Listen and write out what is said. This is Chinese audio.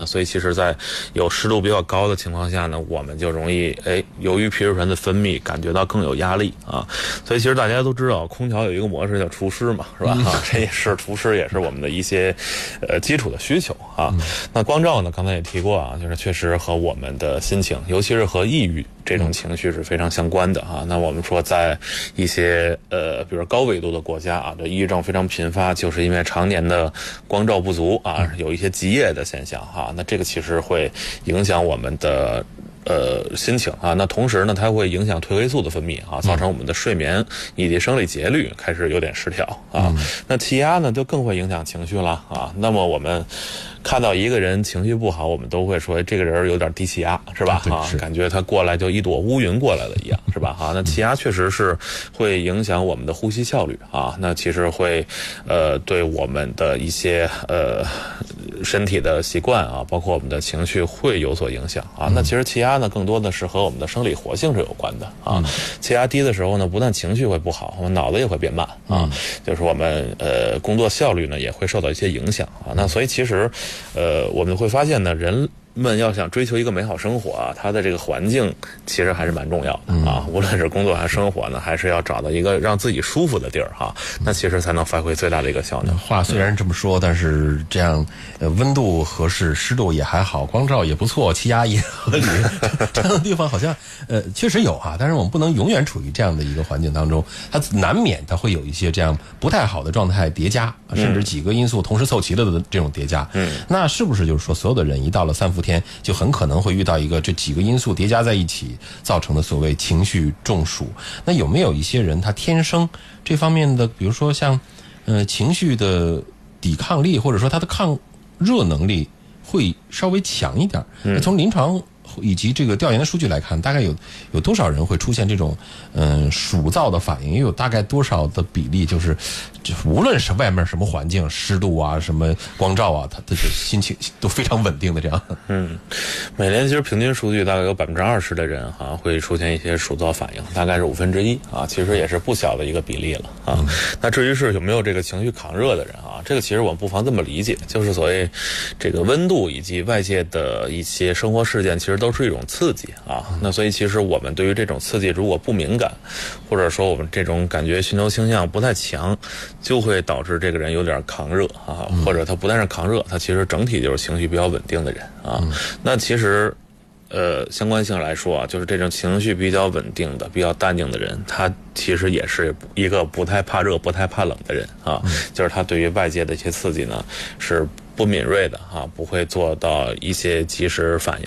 所以其实在有湿度比较高的情况下呢，我们就容易由于皮质醇的分泌感觉到更有压力啊。所以其实大家都知道空调有一个模式叫除湿嘛，是吧？这也是除湿也是我们的一些基础的需求啊。那光照呢，刚才也提过啊，就是确实和我们的心情，尤其是和抑郁这种情绪是非常相关的啊。那我们说在一些比如高纬度的国家啊，这抑郁症非常频发，就是因为常年的光照不足啊，有一些极夜的现象哈。那这个其实会影响我们的心情啊。那同时呢，它会影响褪黑素的分泌啊，造成我们的睡眠以及生理节律开始有点失调啊。那气压呢，就更会影响情绪了啊。那么我们看到一个人情绪不好，我们都会说这个人有点低气压，是吧？感觉他过来就一朵乌云过来了一样，是吧？那气压确实是会影响我们的呼吸效率啊。那其实会对我们的一些身体的习惯啊，包括我们的情绪会有所影响啊。那其实气压呢，更多的是和我们的生理活性是有关的啊。气压低的时候呢，不但情绪会不好，我们脑子也会变慢啊，就是我们工作效率呢也会受到一些影响啊。那所以其实我们会发现呢，人们要想追求一个美好生活啊，它的这个环境其实还是蛮重要的啊。无论是工作还是生活呢，还是要找到一个让自己舒服的地儿哈，那其实才能发挥最大的一个效能。 话虽然这么说，但是这样温度合适，湿度也还好，光照也不错，气压也合理，这样的地方好像确实有啊。但是我们不能永远处于这样的一个环境当中，它难免它会有一些这样不太好的状态叠加，甚至几个因素同时凑齐了的这种叠加。那是不是就是说，所有的人一到了3伏天，就很可能会遇到一个这几个因素叠加在一起造成的所谓情绪中暑？那有没有一些人他天生这方面的，比如说像情绪的抵抗力，或者说他的抗热能力会稍微强一点？从临床以及这个调研的数据来看，大概有多少人会出现这种暑燥的反应？也有大概多少的比例，就是无论是外面什么环境，湿度啊，什么光照啊，他的心情都非常稳定的这样。 每年其实平均数据大概有20%的人会出现一些暑燥反应，大概是1/5啊，其实也是不小的一个比例了啊。那至于是有没有这个情绪抗热的人啊，这个其实我们不妨这么理解，就是所谓这个温度以及外界的一些生活事件，其实都是一种刺激啊。那所以其实我们对于这种刺激如果不敏感，或者说我们这种感觉寻求倾向不太强，就会导致这个人有点抗热啊，或者他不但是抗热，他其实整体就是情绪比较稳定的人啊。那其实相关性来说啊，就是这种情绪比较稳定的、比较淡定的人，他其实也是一个不太怕热、不太怕冷的人啊。就是他对于外界的一些刺激呢是不敏锐的啊，不会做到一些及时反应。